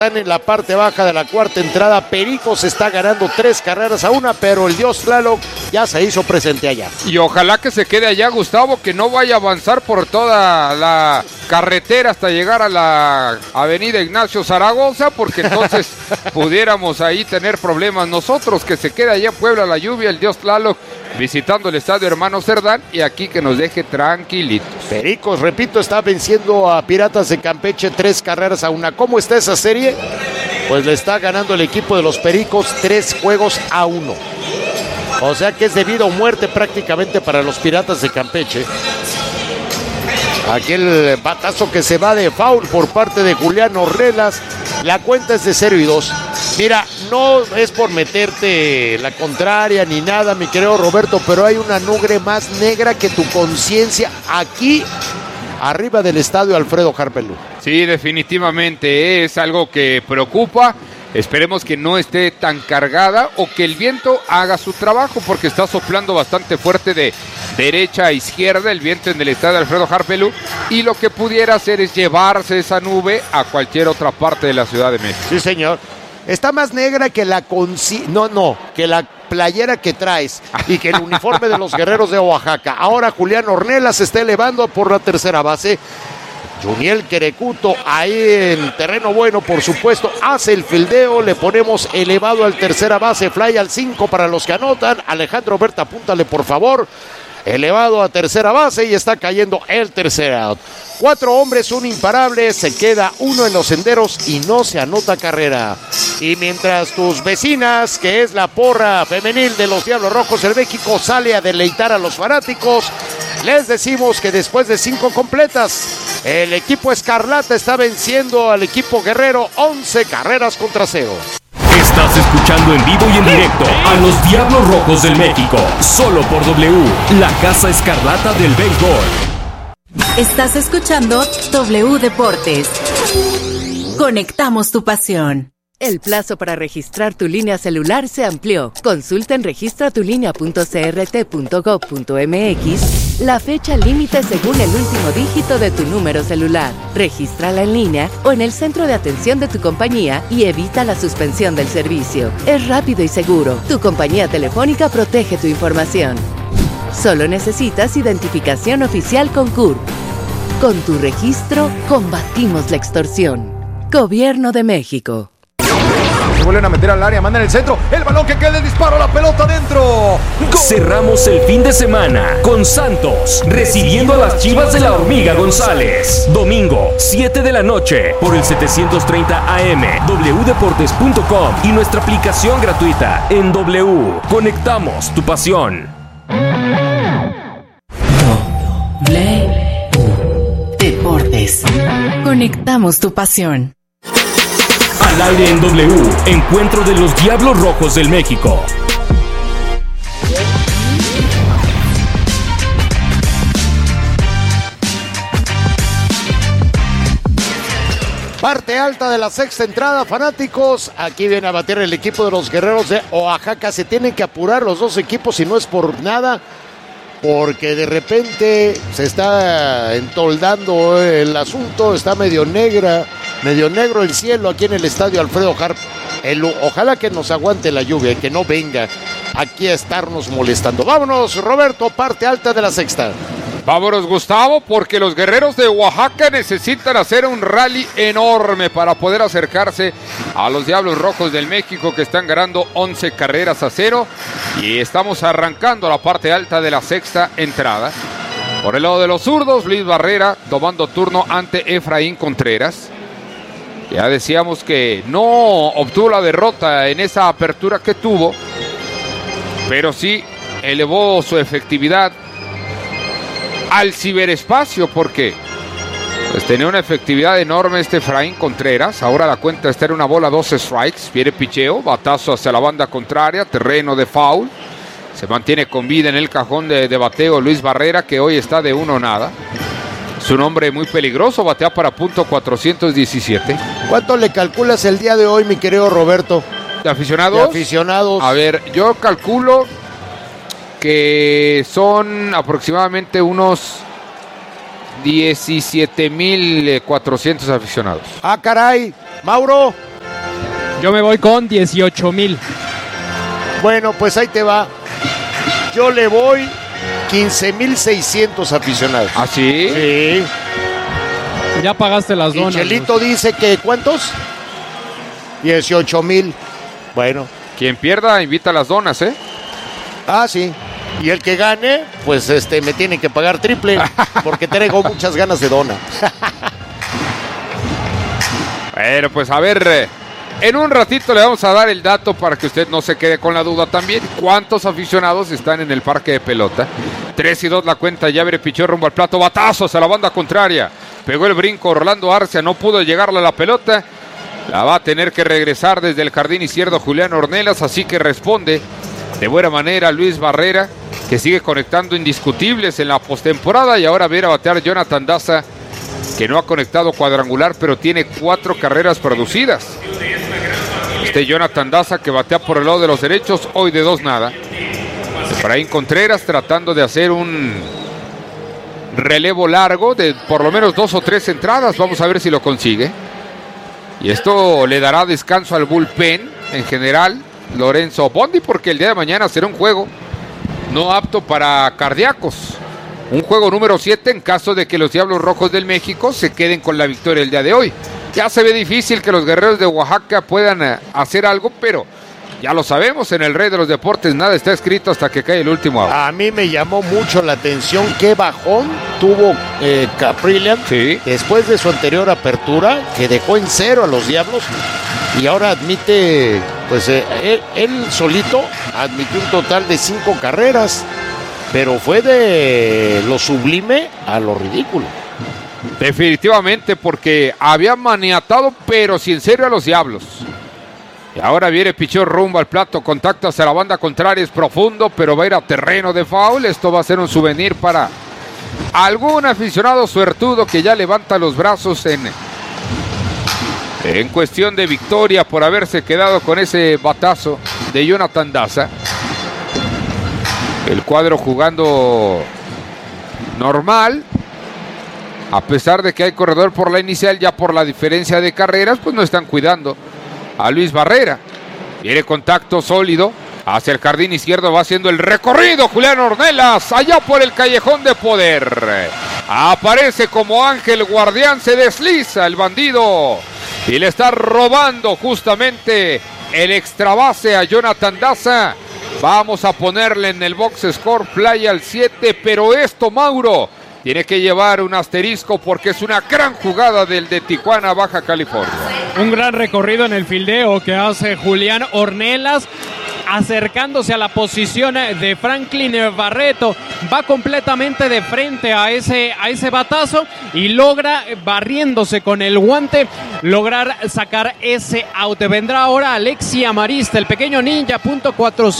Están en la parte baja de la cuarta entrada. Pericos está ganando 3-1, pero el Dios Tlaloc ya se hizo presente allá. Y ojalá que se quede allá, Gustavo, que no vaya a avanzar por toda la carretera hasta llegar a la avenida Ignacio Zaragoza, porque entonces pudiéramos ahí tener problemas nosotros. Que se quede allá en Puebla la lluvia, el Dios Tlaloc, visitando el estadio Hermano Cerdán, y aquí que nos deje tranquilitos. Pericos, repito, está venciendo a Piratas de Campeche 3-1. ¿Cómo está esa serie? Pues le está ganando el equipo de los Pericos 3-1. O sea que es de vida o muerte prácticamente para los Piratas de Campeche. Aquel batazo que se va de foul por parte de Julián Ornelas. La cuenta es de 0-2. Mira, no es por meterte la contraria ni nada, mi querido Roberto, pero hay una nugre más negra que tu conciencia aquí arriba del estadio Alfredo Harp Elú. Sí, definitivamente es algo que preocupa. Esperemos que no esté tan cargada o que el viento haga su trabajo, porque está soplando bastante fuerte de derecha a izquierda el viento en el estadio Alfredo Harp Elú, y lo que pudiera hacer es llevarse esa nube a cualquier otra parte de la Ciudad de México. Sí, señor. Está más negra que que la playera que traes y que el uniforme de los Guerreros de Oaxaca. Ahora Julián Ornelas se está elevando por la tercera base. Juniel Querecuto ahí en terreno bueno, por supuesto, hace el fildeo, le ponemos elevado al tercera base, fly al 5 para los que anotan. Alejandro Berta, apúntale por favor. Elevado a tercera base y está cayendo el tercer out. 4 hombres, un imparable, se queda uno en los senderos y no se anota carrera. Y mientras tus vecinas, que es la porra femenil de los Diablos Rojos del México, sale a deleitar a los fanáticos, les decimos que después de 5 completas, el equipo Escarlata está venciendo al equipo Guerrero 11-0. Estás escuchando en vivo y en directo a los Diablos Rojos del México, solo por W, la Casa Escarlata del béisbol. Estás escuchando W Deportes. Conectamos tu pasión. El plazo para registrar tu línea celular se amplió. Consulta en registratulinea.crt.gov.mx la fecha límite según el último dígito de tu número celular. Regístrala en línea o en el centro de atención de tu compañía y evita la suspensión del servicio. Es rápido y seguro. Tu compañía telefónica protege tu información. Solo necesitas identificación oficial con CURP. Con tu registro, combatimos la extorsión. Gobierno de México. Se vuelven a meter al área, mandan el centro, el balón que queda, el disparo, la pelota adentro. ¡Gol! Cerramos el fin de semana con Santos recibiendo a las Chivas de la Hormiga González. Domingo, 7 de la noche, por el 730 AM, wdeportes.com y nuestra aplicación gratuita en W. Conectamos tu pasión. W Deportes. Conectamos tu pasión. Al aire en W, encuentro de los Diablos Rojos del México. Parte alta de la sexta entrada, fanáticos. Aquí viene a bater el equipo de los Guerreros de Oaxaca. Se tienen que apurar los dos equipos y no es por nada, porque de repente se está entoldando el asunto. Está medio negro el cielo aquí en el estadio Alfredo Harp Elú. Ojalá que nos aguante la lluvia y que no venga aquí a estarnos molestando. Vámonos, Roberto, parte alta de la sexta. Vámonos, Gustavo, porque los Guerreros de Oaxaca necesitan hacer un rally enorme para poder acercarse a los Diablos Rojos del México, que están ganando 11-0, y estamos arrancando la parte alta de la sexta entrada. Por el lado de los zurdos, Luis Barrera tomando turno ante Efraín Contreras. Ya decíamos que no obtuvo la derrota en esa apertura que tuvo, pero sí elevó su efectividad al ciberespacio, porque pues tenía una efectividad enorme Efraín Contreras. Ahora la cuenta está en 1-12 strikes. Viene picheo, batazo hacia la banda contraria, terreno de foul. Se mantiene con vida en el cajón de bateo Luis Barrera, que hoy está de 1-0. Es un hombre muy peligroso, batea para punto 417. ¿Cuánto le calculas el día de hoy, mi querido Roberto? ¿De aficionados? De aficionados. A ver, yo calculo que son aproximadamente unos 17,400 aficionados. Ah, caray. Mauro. Yo me voy con 18,000. Bueno, pues ahí te va. Yo le voy 15,600 aficionados. ¿Ah, sí? Sí. Ya pagaste las Y donas. Chelito dice que, ¿cuántos? 18,000. Bueno. Quien pierda, invita a las donas, ¿eh? Ah, sí. Y el que gane, pues me tiene que pagar triple, porque traigo muchas ganas de dona. Bueno, pues a ver, en un ratito le vamos a dar el dato para que usted no se quede con la duda también. ¿Cuántos aficionados están en el parque de pelota? 3-2 la cuenta, ya pichó rumbo al plato, batazos a la banda contraria. Pegó el brinco Orlando Arcia, no pudo llegarle a la pelota. La va a tener que regresar desde el jardín izquierdo Julián Ornelas, así que responde de buena manera Luis Barrera, que sigue conectando indiscutibles en la postemporada, y ahora viene a batear Jonathan Daza, que no ha conectado cuadrangular, pero tiene 4 carreras producidas. Jonathan Daza, que batea por el lado de los derechos, hoy de 2 nada. Efraín Contreras tratando de hacer un relevo largo de por lo menos 2 o 3 entradas. Vamos a ver si lo consigue. Y esto le dará descanso al bullpen en general, Lorenzo Bondi, porque el día de mañana será un juego no apto para cardíacos. Un juego número 7 en caso de que los Diablos Rojos del México se queden con la victoria el día de hoy. Ya se ve difícil que los Guerreros de Oaxaca puedan hacer algo, pero ya lo sabemos, en el Rey de los Deportes nada está escrito hasta que cae el último out. A mí me llamó mucho la atención qué bajón tuvo Caprillion, sí, después de su anterior apertura, que dejó en 0 a los Diablos, y ahora admite, pues él solito admitió un total de 5 carreras, pero fue de lo sublime a lo ridículo. Definitivamente, porque había maniatado, pero sin serio, a los Diablos. Y ahora viene pichó rumbo al plato, contacto hacia la banda contraria, es profundo, pero va a ir a terreno de foul. Esto va a ser un souvenir para algún aficionado suertudo que ya levanta los brazos en cuestión de victoria por haberse quedado con ese batazo de Jonathan Daza. El cuadro jugando normal, a pesar de que hay corredor por la inicial, ya por la diferencia de carreras, pues no están cuidando a Luis Barrera. Viene contacto sólido hacia el jardín izquierdo, va haciendo el recorrido Julián Ornelas, allá por el callejón de poder. Aparece como ángel guardián, se desliza el bandido y le está robando justamente el extra base a Jonathan Daza. Vamos a ponerle en el box score play al 7, pero esto, Mauro, tiene que llevar un asterisco porque es una gran jugada del de Tijuana, Baja California. Un gran recorrido en el fildeo que hace Julián Ornelas, acercándose a la posición de Franklin Barreto. Va completamente de frente a ese batazo y logra, barriéndose con el guante, lograr sacar ese out. Vendrá ahora Alexi Amarista, el pequeño ninja, punto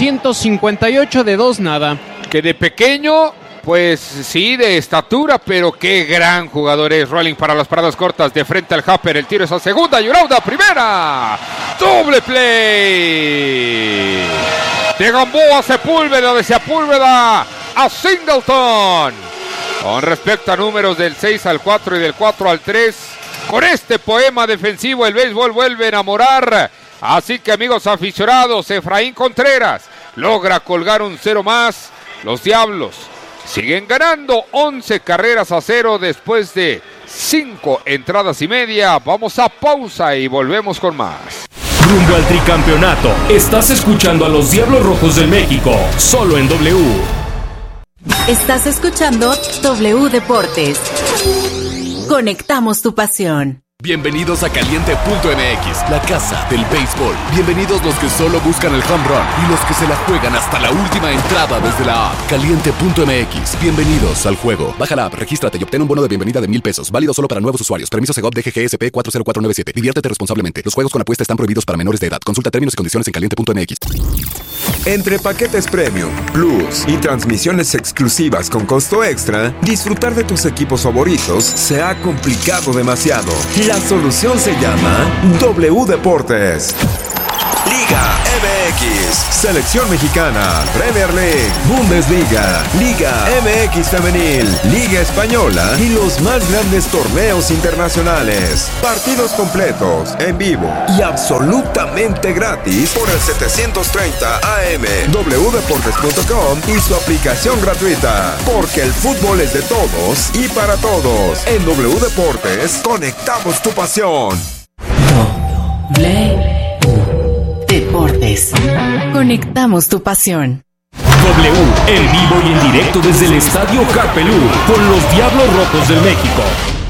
458 de 2 nada. Que de pequeño, pues sí, de estatura, pero qué gran jugador es. Rolling para las paradas cortas, de frente al Happer, el tiro es a segunda, Yurauda primera, doble play de Gamboa Sepúlveda, de Sepúlveda a Singleton. Con respecto a números del 6 al 4 y del 4 al 3, con este poema defensivo el béisbol vuelve a enamorar. Así que, amigos aficionados, Efraín Contreras logra colgar un 0 más. Los Diablos siguen ganando 11 carreras a 0 después de 5 entradas y media. Vamos a pausa y volvemos con más. Rumbo al tricampeonato. Estás escuchando a los Diablos Rojos del México, solo en W. Estás escuchando W Deportes. Conectamos tu pasión. Bienvenidos a Caliente.mx, la casa del béisbol. Bienvenidos los que solo buscan el home run y los que se la juegan hasta la última entrada desde la app. Caliente.mx, bienvenidos al juego. Baja la app, regístrate y obtén un bono de bienvenida de $1,000. Válido solo para nuevos usuarios. Permiso Segov DGGSP 40497. Diviértete responsablemente. Los juegos con apuesta están prohibidos para menores de edad. Consulta términos y condiciones en Caliente.mx. Entre paquetes premium, plus y transmisiones exclusivas con costo extra, disfrutar de tus equipos favoritos se ha complicado demasiado. La solución se llama W Deportes. Liga MX, Selección Mexicana, Premier League, Bundesliga, Liga MX Femenil, Liga Española y los más grandes torneos internacionales. Partidos completos, en vivo y absolutamente gratis por el 730 AM, wdeportes.com y su aplicación gratuita. Porque el fútbol es de todos y para todos. En W Deportes, conectamos tu pasión. Deportes. Conectamos tu pasión. W, en vivo y en directo desde el Estadio Carpelú, con los Diablos Rojos del México.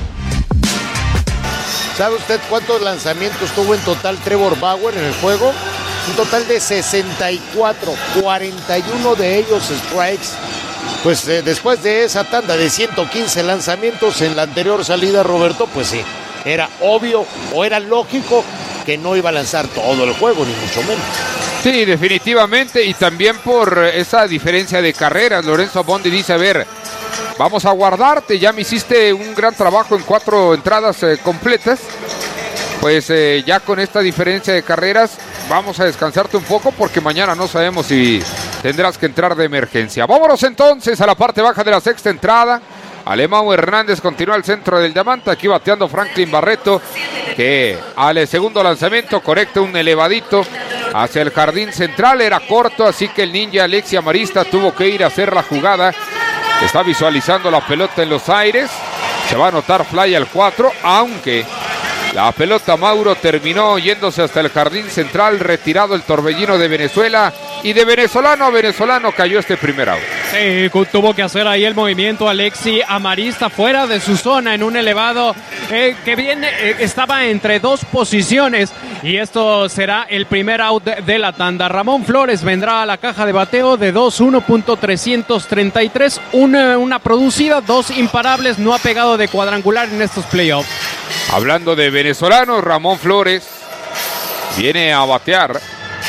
¿Sabe usted cuántos lanzamientos tuvo en total Trevor Bauer en el juego? Un total de 64, 41 de ellos strikes. Pues después de esa tanda de 115 lanzamientos en la anterior salida, Roberto, pues sí, era obvio o era lógico que no iba a lanzar todo el juego, ni mucho menos. Sí, definitivamente, y también por esa diferencia de carreras. Lorenzo Bondi dice, a ver, vamos a guardarte, ya me hiciste un gran trabajo en 4 entradas completas, pues ya con esta diferencia de carreras vamos a descansarte un poco porque mañana no sabemos si tendrás que entrar de emergencia. Vámonos entonces a la parte baja de la sexta entrada. Alemão Hernández continúa al centro del diamante, aquí bateando Franklin Barreto, que al segundo lanzamiento conecta un elevadito hacia el jardín central, era corto, así que el ninja Alexi Amarista tuvo que ir a hacer la jugada. Está visualizando la pelota en los aires, se va a anotar fly al 4, aunque la pelota, Mauro, terminó yéndose hasta el jardín central, retirado el torbellino de Venezuela, y de venezolano a venezolano cayó este primer out. Sí, tuvo que hacer ahí el movimiento Alexi Amarista fuera de su zona en un elevado que bien estaba entre dos posiciones, y esto será el primer out de la tanda. Ramón Flores vendrá a la caja de bateo de 2-1.333, una producida, 2 imparables, no ha pegado de cuadrangular en estos playoffs. Hablando de venezolanos, Ramón Flores viene a batear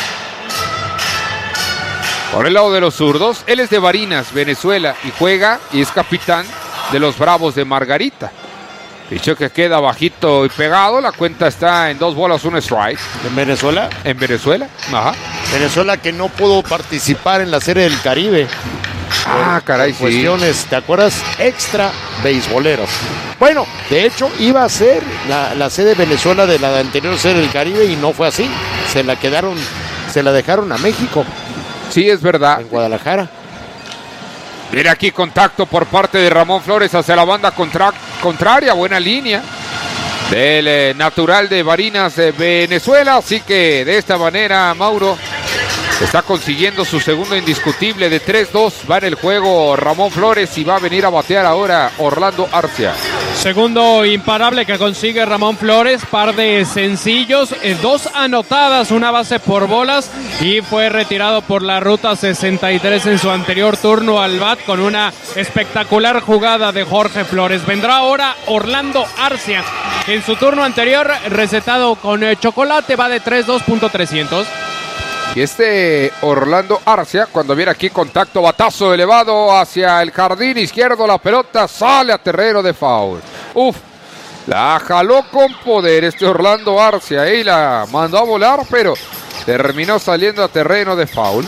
por el lado de los zurdos. Él es de Barinas, Venezuela, y juega y es capitán de los Bravos de Margarita. Pichó que queda bajito y pegado. La cuenta está en 2 bolas, 1 strike. ¿En Venezuela? En Venezuela, ajá. Venezuela que no pudo participar en la Serie del Caribe. Caray, por cuestiones, sí. ¿Te acuerdas? Extra beisboleros. Bueno, de hecho, iba a ser la sede Venezuela de la anterior Serie del Caribe y no fue así. Se la dejaron a México. Sí, es verdad. En Guadalajara. Viene aquí contacto por parte de Ramón Flores hacia la banda contraria. Buena línea del natural de Barinas de Venezuela. Así que de esta manera, Mauro está consiguiendo su segundo indiscutible de 3-2. Va en el juego Ramón Flores y va a venir a batear ahora Orlando Arcia. Segundo imparable que consigue Ramón Flores, par de sencillos, 2 anotadas, 1 base por bolas, y fue retirado por la ruta 63 en su anterior turno al bat con una espectacular jugada de Jorge Flores. Vendrá ahora Orlando Arcia, en su turno anterior recetado con chocolate, va de 3-2.300. Y este Orlando Arcia, cuando viene aquí contacto, batazo elevado hacia el jardín izquierdo, la pelota sale a terreno de foul. La jaló con poder este Orlando Arcia y la mandó a volar, pero terminó saliendo a terreno de foul.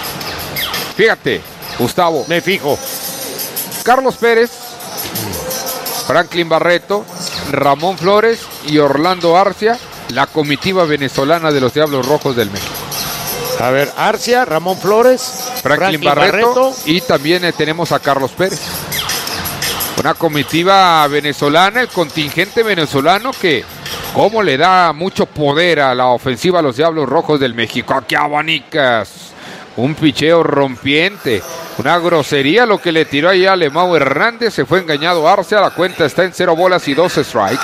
Fíjate, Gustavo. Me fijo. Carlos Pérez, Franklin Barreto, Ramón Flores y Orlando Arcia, la comitiva venezolana de los Diablos Rojos del México. A ver, Arcia, Ramón Flores, Franklin Barreto y también tenemos a Carlos Pérez. Una comitiva venezolana, el contingente venezolano que cómo le da mucho poder a la ofensiva a los Diablos Rojos del México. Aquí abanicas, un picheo rompiente, una grosería lo que le tiró ahí a Alemão Hernández. Se fue engañado Arcia, la cuenta está en 0 bolas y 2 strikes.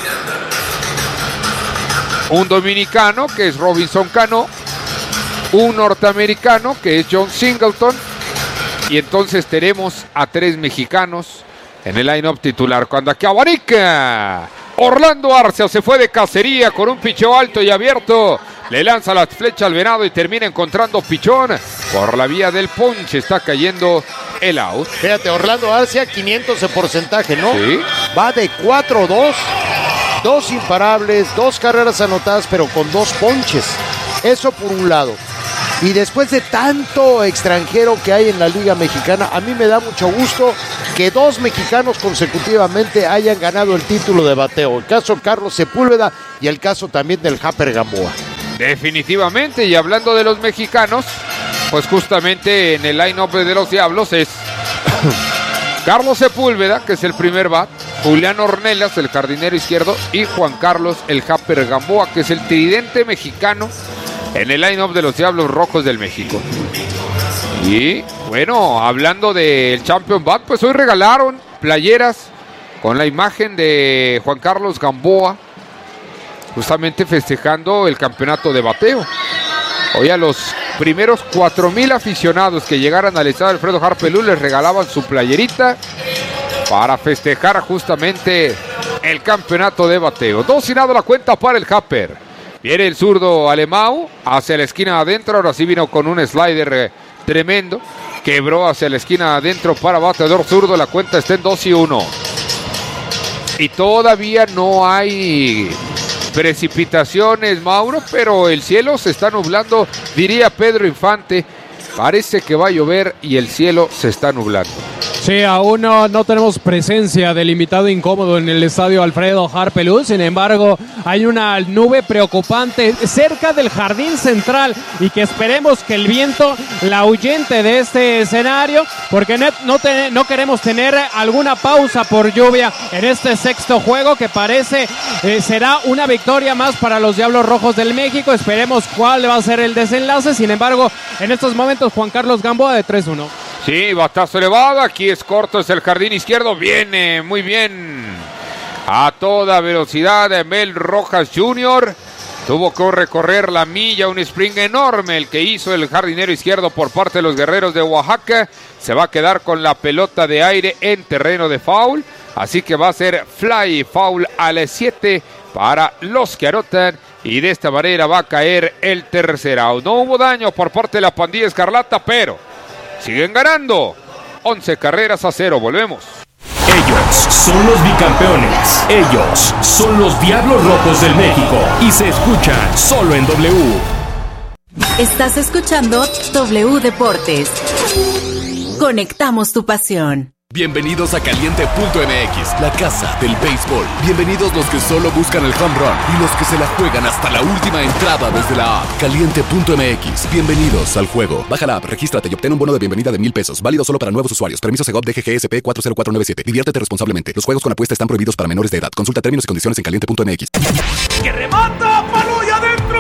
Un dominicano que es Robinson Cano, un norteamericano que es John Singleton, y entonces tenemos a 3 mexicanos en el line-up titular. Cuando aquí abanica, Orlando Arcia se fue de cacería con un picheo alto y abierto, le lanza la flecha al venado y termina encontrando pichón por la vía del ponche. Está cayendo el out. Fíjate, Orlando Arcia 500 de porcentaje, ¿no? Sí. Va de 4-2, 2 imparables, 2 carreras anotadas, pero con 2 ponches. Eso por un lado. Y después de tanto extranjero que hay en la Liga Mexicana, a mí me da mucho gusto que 2 mexicanos consecutivamente hayan ganado el título de bateo. El caso Carlos Sepúlveda y el caso también del Japper Gamboa. Definitivamente, y hablando de los mexicanos, pues justamente en el line-up de los Diablos es Carlos Sepúlveda, que es el primer bat, Julián Ornelas, el jardinero izquierdo, y Juan Carlos, el Japper Gamboa, que es el tridente mexicano en el line-up de los Diablos Rojos del México. Y bueno, hablando del Champion Bat, pues hoy regalaron playeras con la imagen de Juan Carlos Gamboa, justamente festejando el campeonato de bateo. Hoy a los primeros 4,000 aficionados que llegaran al estadio Alfredo Harpe Luz les regalaban su playerita para festejar justamente el campeonato de bateo. 2-0 la cuenta para el Japper. Viene el zurdo Alemão hacia la esquina adentro. Ahora sí vino con un slider tremendo. Quebró hacia la esquina adentro para bateador zurdo. La cuenta está en 2-1. Y todavía no hay precipitaciones, Mauro, pero el cielo se está nublando, diría Pedro Infante. Parece que va a llover y el cielo se está nublando. Sí, aún no tenemos presencia del invitado incómodo en el estadio Alfredo Harpe Luz. Sin embargo, hay una nube preocupante cerca del jardín central y que esperemos que el viento la ahuyente de este escenario, porque no queremos tener alguna pausa por lluvia en este sexto juego que parece será una victoria más para los Diablos Rojos del México. Esperemos cuál va a ser el desenlace. Sin embargo, en estos momentos Juan Carlos Gamboa de 3-1. Sí, batazo elevado, aquí es corto, es el jardín izquierdo, viene muy bien a toda velocidad Mel Rojas Jr., tuvo que recorrer la milla, un sprint enorme el que hizo el jardinero izquierdo por parte de los Guerreros de Oaxaca, se va a quedar con la pelota de aire en terreno de foul, así que va a ser fly foul a las 7 para los que anotan. Y de esta manera va a caer el tercer out. No hubo daño por parte de la pandilla escarlata, pero siguen ganando 11-0. Volvemos. Ellos son los bicampeones. Ellos son los Diablos Rojos del México. Y se escuchan solo en W. Estás escuchando W Deportes. Conectamos tu pasión. Bienvenidos a Caliente.mx, la casa del béisbol. Bienvenidos los que solo buscan el home run y los que se la juegan hasta la última entrada desde la app. Caliente.mx, bienvenidos al juego. Baja la app, regístrate y obtén un bono de bienvenida de $1,000. Válido solo para nuevos usuarios. Permiso Segov DGGSP 40497. Diviértete responsablemente. Los juegos con apuesta están prohibidos para menores de edad. Consulta términos y condiciones en Caliente.mx. ¡Que remata! ¡Paluya adentro!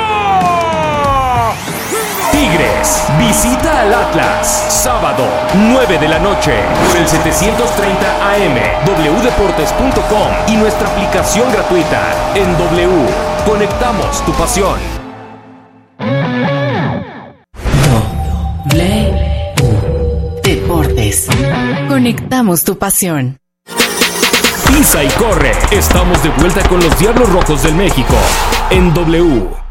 Tigres visita al Atlas. Sábado, 9 de la noche. Por el 730 AM, wdeportes.com y nuestra aplicación gratuita. En W, conectamos tu pasión. W Deportes. Conectamos tu pasión. Pisa y corre. Estamos de vuelta con los Diablos Rojos del México. En W.